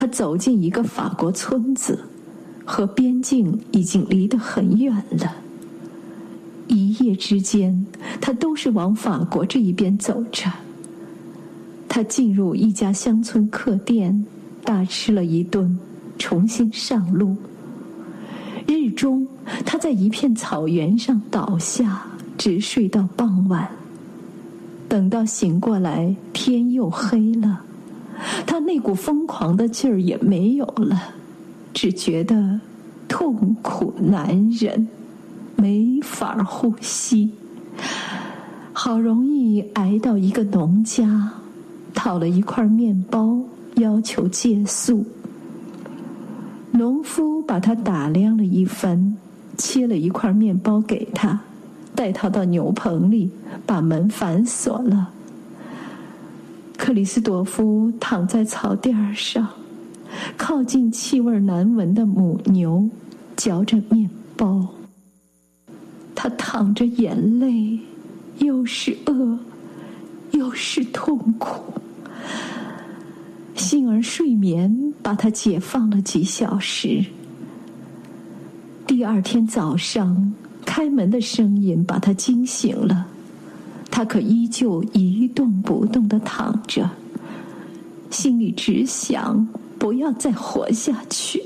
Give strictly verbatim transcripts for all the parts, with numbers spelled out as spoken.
他走进一个法国村子，和边境已经离得很远了。一夜之间，他都是往法国这一边走着。他进入一家乡村客店，大吃了一顿，重新上路。日中，他在一片草原上倒下，直睡到傍晚。等到醒过来，天又黑了，他那股疯狂的劲儿也没有了，只觉得痛苦难忍，没法呼吸。好容易挨到一个农家，讨了一块面包，要求借宿。农夫把他打量了一番，切了一块面包给他，带他到牛棚里，把门反锁了。克里斯朵夫躺在草垫上，靠近气味难闻的母牛，嚼着面包。他淌着眼泪，又是饿，又是痛苦。幸而睡眠把他解放了几小时。第二天早上，开门的声音把他惊醒了，他可依旧一动不动地躺着，心里只想不要再活下去。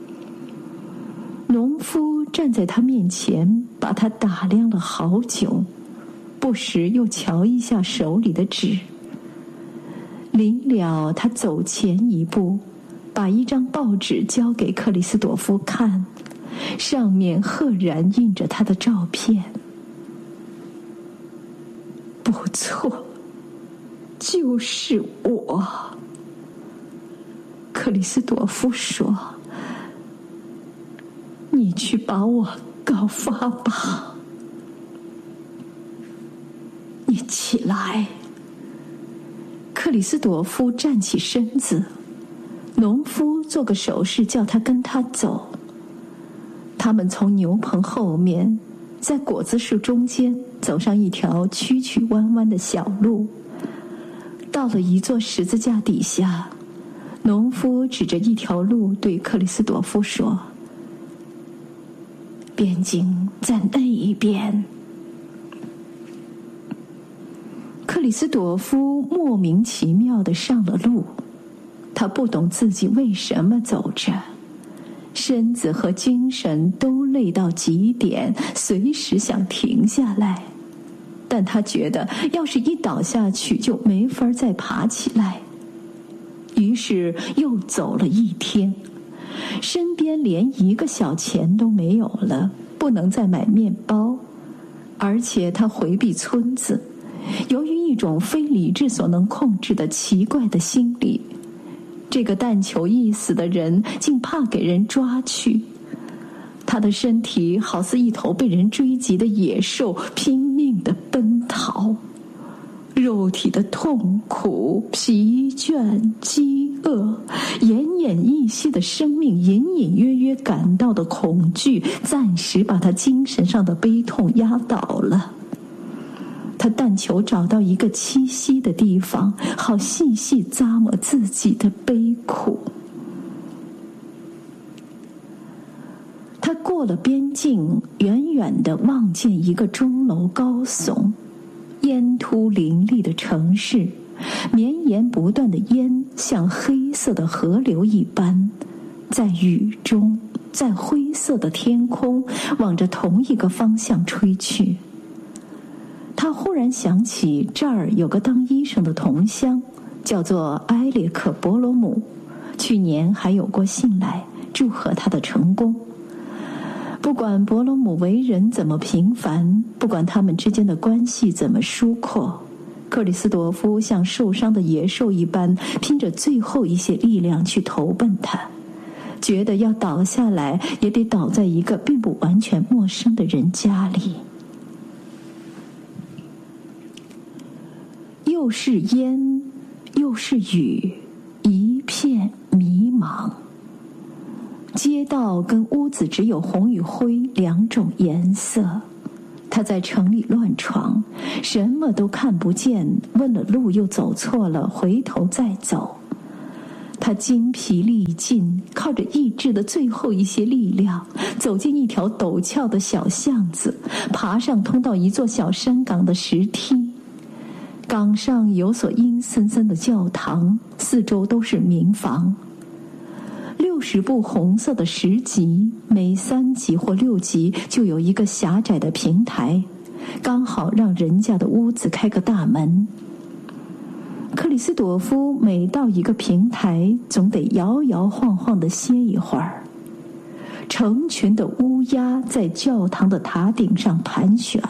农夫站在他面前，把他打量了好久，不时又瞧一下手里的纸。临了，他走前一步，把一张报纸交给克里斯朵夫看，上面赫然印着他的照片。不错，就是我。克里斯朵夫说：“你去把我告发吧。”你起来。克里斯朵夫站起身子，农夫做个手势叫他跟他走。他们从牛棚后面，在果子树中间走上一条曲曲弯弯的小路，到了一座十字架底下，农夫指着一条路对克里斯朵夫说：“边境在那一边。”克里斯朵夫莫名其妙地上了路，他不懂自己为什么走着，身子和精神都累到极点，随时想停下来，但他觉得要是一倒下去就没法再爬起来。于是又走了一天，身边连一个小钱都没有了，不能再买面包，而且他回避村子，由于一种非理智所能控制的奇怪的心理，这个但求一死的人竟怕给人抓去。他的身体好似一头被人追击的野兽，拼命地奔逃。肉体的痛苦、疲倦、饥饿，奄奄一息的生命，隐隐约约感到的恐惧，暂时把他精神上的悲痛压倒了。他但求找到一个栖息的地方，好细细咂摸自己的悲苦。他过了边境，远远地望见一个钟楼高耸，烟突林立的城市，绵延不断的烟像黑色的河流一般，在雨中，在灰色的天空，往着同一个方向吹去。他忽然想起这儿有个当医生的同乡，叫做埃列克·伯罗姆，去年还有过信来祝贺他的成功。不管伯罗姆为人怎么平凡，不管他们之间的关系怎么疏阔，克里斯朵夫像受伤的野兽一般，拼着最后一些力量去投奔他，觉得要倒下来也得倒在一个并不完全陌生的人家里。又是烟，又是雨，一片迷茫。街道跟屋子只有红与灰两种颜色。他在城里乱闯，什么都看不见，问了路又走错了，回头再走。 他精疲力尽，靠着意志的最后一些力量，走进一条陡峭的小巷子，爬上通到一座小山岗的石梯。岗上有所阴森森的教堂，四周都是民房。六十部红色的石级，每三级或六级就有一个狭窄的平台，刚好让人家的屋子开个大门。克里斯朵夫每到一个平台，总得摇摇晃晃地歇一会儿。成群的乌鸦在教堂的塔顶上盘旋。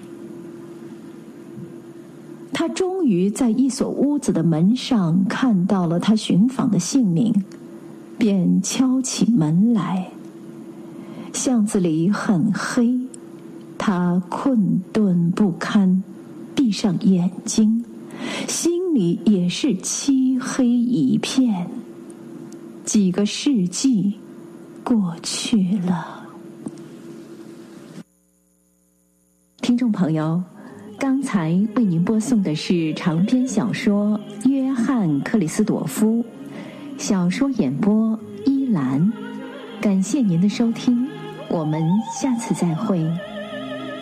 他终于在一所屋子的门上看到了他寻访的姓名，便敲起门来。巷子里很黑，他困顿不堪，闭上眼睛，心里也是漆黑一片。几个世纪过去了。听众朋友，刚才为您播送的是长篇小说《约翰·克里斯朵夫》，小说演播依兰。感谢您的收听，我们下次再会。